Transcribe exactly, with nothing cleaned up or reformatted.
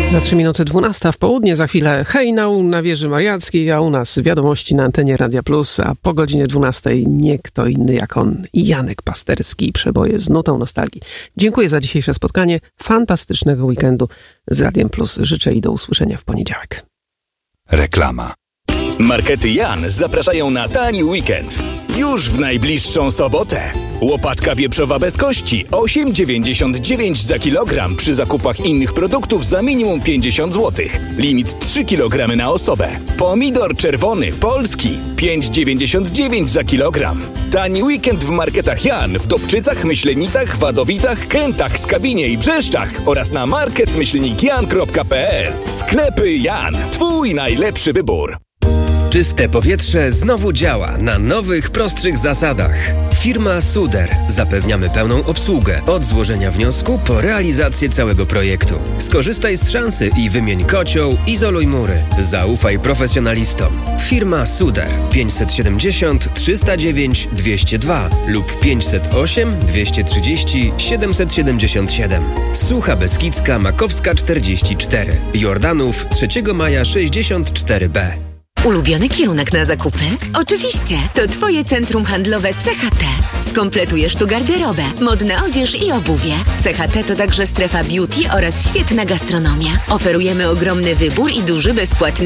Za trzy minuty dwunasta w południe, za chwilę hejnał na wieży mariackiej, a u nas wiadomości na antenie Radia Plus, a po godzinie dwunastej nie kto inny jak on, Janek Pasterski, przeboje z nutą nostalgii. Dziękuję za dzisiejsze spotkanie, fantastycznego weekendu z Radiem Plus. Życzę i do usłyszenia w poniedziałek. Reklama. Markety Jan zapraszają na tani weekend. Już w najbliższą sobotę. Łopatka wieprzowa bez kości osiem dziewięćdziesiąt dziewięć za kilogram przy zakupach innych produktów za minimum pięćdziesiąt złotych. Limit trzy kilogramy na osobę. Pomidor czerwony polski pięć dziewięćdziesiąt dziewięć za kilogram. Tani weekend w marketach Jan w Dobczycach, Myślenicach, Wadowicach, Kętach, Skawinie i Brzeszczach oraz na market myślnik jan kropka p l. Sklepy Jan. Twój najlepszy wybór. Czyste powietrze znowu działa na nowych, prostszych zasadach. Firma Suder. Zapewniamy pełną obsługę od złożenia wniosku po realizację całego projektu. Skorzystaj z szansy i wymień kocioł, izoluj mury. Zaufaj profesjonalistom. Firma Suder pięćset siedemdziesiąt trzysta dziewięć dwieście dwa lub pięćset osiem dwieście trzydzieści siedemset siedemdziesiąt siedem. Sucha Beskidzka Makowska czterdzieści cztery. Jordanów trzeciego maja sześćdziesiąt cztery B. Ulubiony kierunek na zakupy? Oczywiście, to Twoje centrum handlowe C H T. Skompletujesz tu garderobę, modna odzież i obuwie. C H T to także strefa beauty oraz świetna gastronomia. Oferujemy ogromny wybór i duży bezpłatny